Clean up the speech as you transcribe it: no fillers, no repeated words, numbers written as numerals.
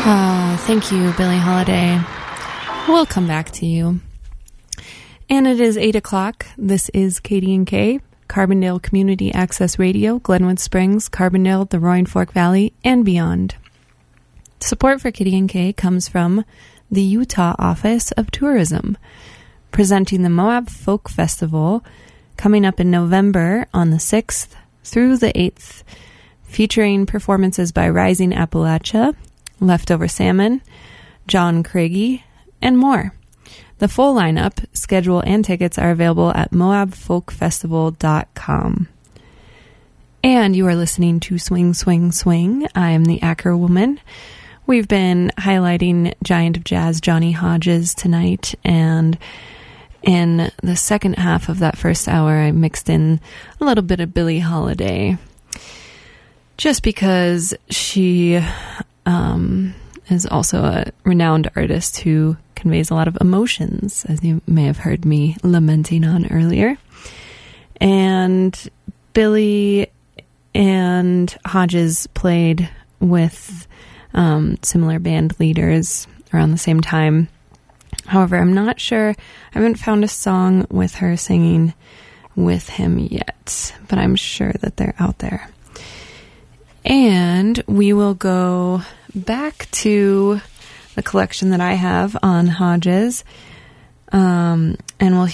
Thank you, Billie Holiday. We'll come back to you. And it is 8 o'clock. This is KDNK, Carbondale Community Access Radio, Glenwood Springs, Carbondale, the Roaring Fork Valley, and beyond. Support for KDNK comes from the Utah Office of Tourism, presenting the Moab Folk Festival coming up in November on the 6th through the 8th, featuring performances by Rising Appalachia, Leftover Salmon, John Craigie, and more. The full lineup, schedule, and tickets are available at moabfolkfestival.com. And you are listening to Swing, Swing, Swing. I am the Acker Woman. We've been highlighting Giant of Jazz Johnny Hodges tonight, and in the second half of that first hour, I mixed in a little bit of Billie Holiday, just because she is also a renowned artist who conveys a lot of emotions, as you may have heard me lamenting on earlier. And Billie and Hodges played with similar band leaders around the same time. However, I'm not sure, I haven't found a song with her singing with him yet, but I'm sure that they're out there. And we will go back to the collection that I have on Hodges, and we'll